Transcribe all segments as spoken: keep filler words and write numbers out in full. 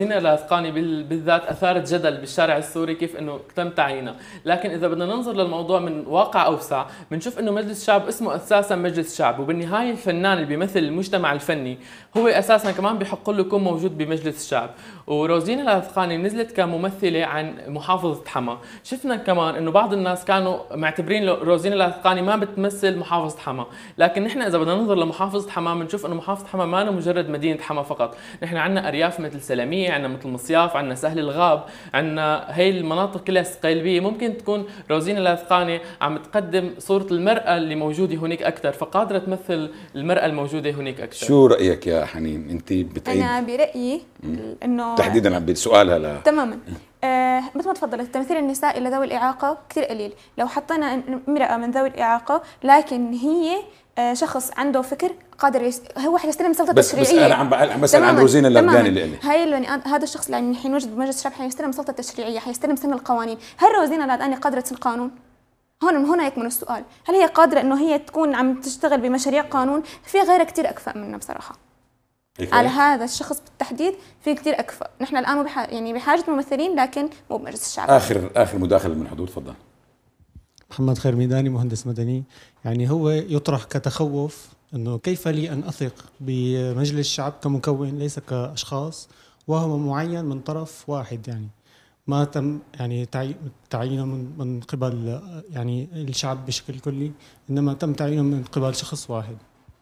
هنا لاثقاني بالذات اثارت جدل بالشارع السوري كيف انه تم تعيينها، لكن اذا بدنا ننظر للموضوع من واقع اوسع بنشوف انه مجلس الشعب اسمه اساسا مجلس شعب، وبالنهايه الفنان اللي بيمثل المجتمع الفني هو اساسا كمان بيحق له يكون موجود بمجلس الشعب. وروزينا لاثقاني نزلت كممثله عن محافظه حما، شفنا كمان انه بعض الناس كانوا معتبرين روزينا لاثقاني ما بتمثل محافظه حما، لكن نحن اذا بدنا ننظر لمحافظه حما بنشوف انه محافظه حما ما مجرد مدينه حما فقط، نحن عندنا ارياف مثل سلميه، عندنا مثل مصياف، عندنا سهل الغاب، عندنا هي المناطق كلها قلبيه. ممكن تكون روزينا لاثقاني عم تقدم صوره المراه اللي موجوده هناك اكثر، فقادره تمثل المراه الموجوده هناك اكثر. شو رايك يا حنين؟ انت بتأيد؟ انا برايي انه تحديدا بسؤالها لا تماما آه مثل ما تفضلت، التمثيل النسائي لذوي الاعاقه كثير قليل. لو حطينا امراه من ذوي الاعاقه لكن هي آه شخص عنده فكر قادر يس... هو حيستلم سلطه بس تشريعيه. بس انا عم عم بسال عن روزينا اللبناني اللي قال هاي اللي هذا الشخص اللي عم حينوجد بمجلس الشعب حيستلم سلطه تشريعيه، حيستلم سن القوانين. هل روزينا اللبناني قادره تسن قانون؟ هون من هنا يكمن السؤال، هل هي قادره انه هي تكون عم تشتغل بمشاريع قانون؟ في غيرها كثير اكفأ منها بصراحه. على هذا الشخص بالتحديد في كثير اكفأ. نحن الان بح... يعني بحاجه ممثلين لكن مو بمجلس الشعب. اخر اخر مداخله من حضور، تفضل. محمد خير ميداني، مهندس مدني. يعني هو يطرح كتخوف انه كيف لي ان اثق بمجلس الشعب كمكون ليس كاشخاص، وهو معين من طرف واحد، يعني ما تم يعني تعيينه من من قبل يعني الشعب بشكل كلي، انما تم تعيينه من قبل شخص واحد.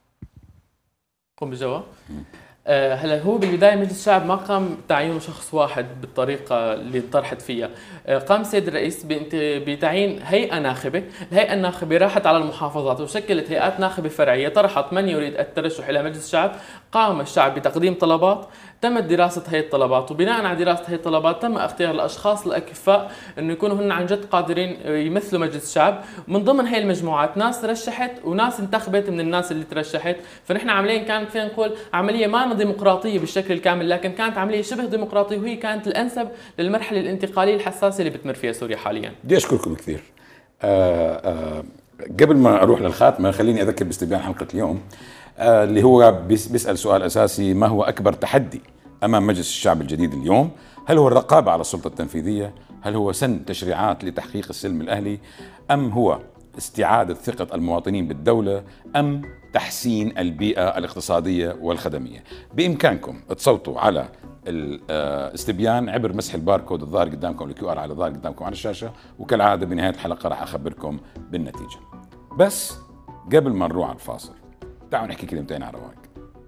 قم بالجواب. آه هلا هو بالبدايه مجلس الشعب ما قام تعيين شخص واحد بالطريقه اللي طرحت فيها، آه قام السيد الرئيس بتعيين هيئه ناخبه، الهيئه الناخبه راحت على المحافظات وشكلت هيئات ناخبه فرعيه طرحت من يريد الترشح الى مجلس الشعب، قام الشعب بتقديم طلبات، تمت دراسه هي الطلبات، وبناء على دراسه هي الطلبات تم اختيار الاشخاص الاكفاء انه يكونوا هن عن جد قادرين يمثلوا مجلس الشعب. من ضمن هي المجموعات ناس رشحت وناس انتخبت من الناس اللي ترشحت، فنحن عمليا كانت فينا نقول عمليه ما ديمقراطيه بالشكل الكامل، لكن كانت عمليه شبه ديمقراطيه، وهي كانت الانسب للمرحله الانتقاليه الحساسه اللي بتمر فيها سوريا حاليا. بدي اشكركم كثير. آآ آآ قبل ما اروح للخاتمه خليني اذكر باستبيان حلقه اليوم اللي هو بيسال سؤال اساسي: ما هو اكبر تحدي امام مجلس الشعب الجديد اليوم؟ هل هو الرقابه على السلطه التنفيذيه؟ هل هو سن تشريعات لتحقيق السلم الاهلي؟ ام هو استعاده ثقه المواطنين بالدوله؟ ام تحسين البيئه الاقتصاديه والخدميه؟ بامكانكم تصوتوا على الاستبيان عبر مسح الباركود الظاهر قدامكم، الكيو ار على الظاهر قدامكم على الشاشه، وكالعاده بنهايه الحلقه راح اخبركم بالنتيجه. بس قبل ما نروح على الفاصل تعالوا نحكي كلمتين على رواق.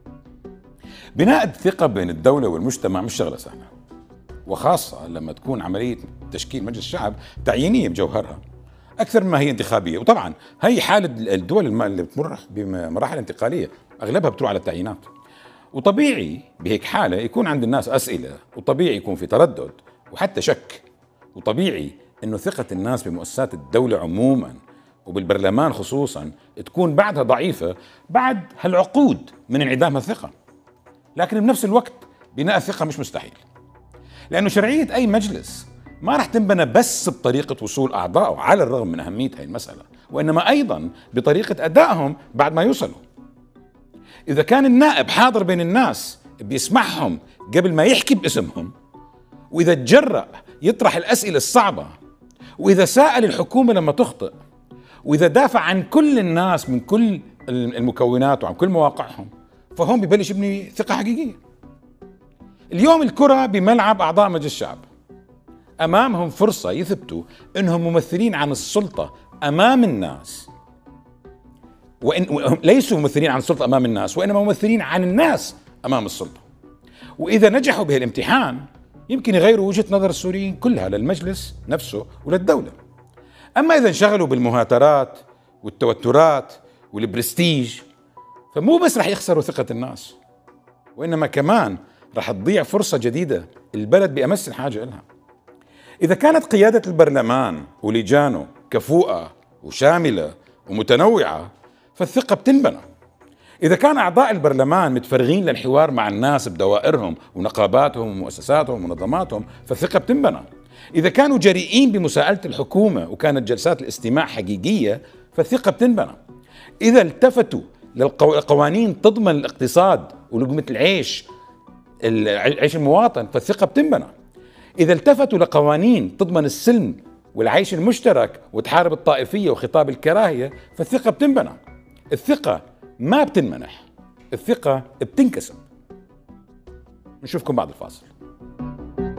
بناء الثقه بين الدوله والمجتمع مش شغله سهله، وخاصه لما تكون عمليه تشكيل مجلس الشعب تعيينيه بجوهرها اكثر مما هي انتخابيه. وطبعا هي حاله الدول اللي بتمر بمراحل انتقاليه اغلبها بتروح على التعيينات، وطبيعي بهيك حاله يكون عند الناس اسئله، وطبيعي يكون في تردد وحتى شك، وطبيعي انه ثقه الناس بمؤسسات الدوله عموما وبالبرلمان خصوصا تكون بعدها ضعيفه بعد هالعقود من انعدام الثقه. لكن بنفس الوقت بناء الثقه مش مستحيل، لانه شرعيه اي مجلس ما راح تنبنى بس بطريقه وصول اعضائه على الرغم من اهميه هاي المساله، وانما ايضا بطريقه ادائهم بعد ما يوصلوا. اذا كان النائب حاضر بين الناس بيسمعهم قبل ما يحكي باسمهم، واذا تجرأ يطرح الاسئله الصعبه، واذا سائل الحكومه لما تخطئ، واذا دافع عن كل الناس من كل المكونات وعن كل مواقعهم، فهم ببلش يبني ثقه حقيقيه. اليوم الكره بملعب اعضاء مجلس الشعب، امامهم فرصه يثبتوا انهم ممثلين عن السلطه امام الناس، وإن ليسوا ممثلين عن السلطه امام الناس، وانما ممثلين عن الناس امام السلطه. واذا نجحوا بهالامتحان يمكن يغيروا وجهه نظر السوريين كلها للمجلس نفسه وللدوله. اما اذا انشغلوا بالمهاترات والتوترات والبرستيج، فمو بس رح يخسروا ثقه الناس، وانما كمان رح تضيع فرصه جديده البلد بامس الحاجه لها. اذا كانت قياده البرلمان ولجانه كفؤه وشامله ومتنوعه فالثقه بتنبنى. إذا كان أعضاء البرلمان متفرغين للحوار مع الناس بدوائرهم ونقاباتهم ومؤسساتهم ومنظماتهم فالثقة بتنبنى. إذا كانوا جريئين بمساءلة الحكومة وكانت جلسات الاستماع حقيقية فالثقة بتنبنى. إذا التفتوا للقوانين تضمن الاقتصاد ولقمة العيش عيش المواطن، فالثقة بتنبنى. إذا التفتوا لقوانين تضمن السلم والعيش المشترك وتحارب الطائفية وخطاب الكراهية، فالثقة بتنبنى. الثقة ما بتنمنح، الثقة بتنكسب. نشوفكم بعد الفاصل.